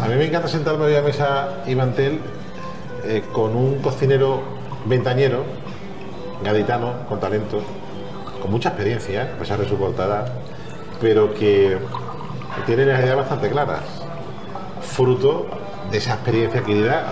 A mí me encanta sentarme hoy a mesa y mantel con un cocinero ventañero, gaditano, con talento, con mucha experiencia, a pesar de su cortada, pero que tiene las ideas bastante claras, fruto de esa experiencia adquirida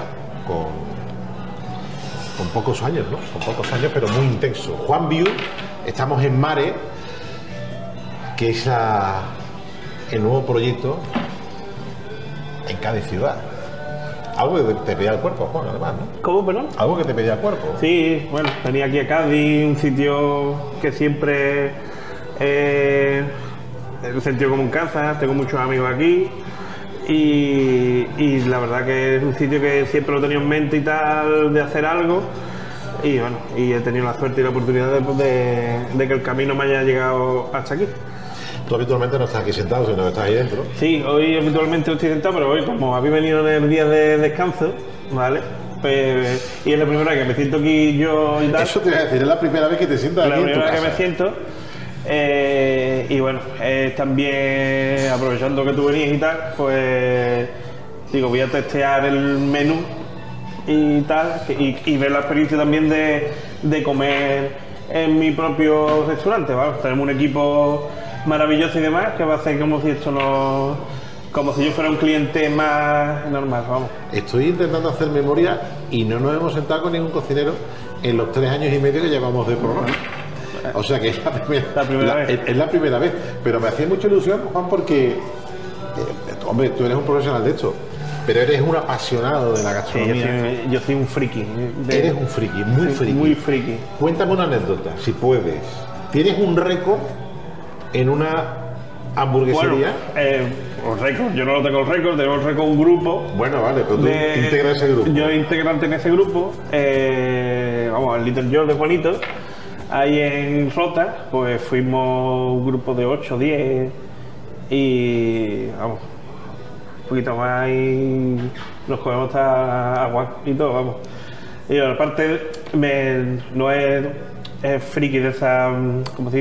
con pocos años, ¿no? Con pocos años, pero muy intenso. Juan Viu, estamos en Mare, que es el nuevo proyecto en Cádiz ciudad. Algo que te pedía el cuerpo, Juan, además, ¿no? ¿Cómo, perdón? Algo que te pedía el cuerpo. Sí, bueno, venía aquí a Cádiz, un sitio que siempre he sentido como en casa, tengo muchos amigos aquí y la verdad que es un sitio que siempre lo he tenido en mente y tal, de hacer algo y bueno, y he tenido la suerte y la oportunidad de que el camino me haya llegado hasta aquí. Tú habitualmente no estás aquí sentado, sino que estás ahí dentro. Sí, hoy habitualmente estoy sentado, pero hoy como habéis venido en el día de descanso, ¿vale? Pues, y es la primera vez que me siento aquí yo y tal. Eso te voy a decir, es la primera vez que te sientas aquí en tu casa. La primera vez que me siento. Y bueno, también aprovechando que tú venías y tal, pues digo, voy a testear el menú y tal, y ver la experiencia también de comer en mi propio restaurante, ¿vale? Tenemos un equipo maravilloso y demás, que va a hacer como si esto no... como si yo fuera un cliente más normal, vamos. Estoy intentando hacer memoria y no nos hemos sentado con ningún cocinero en los 3 años y medio que llevamos de programa. O sea que es la primera vez. Es la primera vez. Pero me hacía mucha ilusión, Juan, porque... hombre, tú eres un profesional de esto, pero eres un apasionado de la gastronomía. Sí, yo soy un friki. Eres un friki, muy friki. Muy friki. Cuéntame una anécdota, si puedes. ¿Tienes un récord en una hamburguesería? Bueno, récord, yo no lo tengo el récord, tenemos el récord un grupo. Bueno, vale, pero tú integras ese grupo. Yo integrante en ese grupo, vamos, el Little George de Juanito, ahí en Rota, pues fuimos un grupo de 8, 10 y vamos, un poquito más y nos comemos hasta agua y todo, vamos. Y aparte, no es friki de esa, como se dice,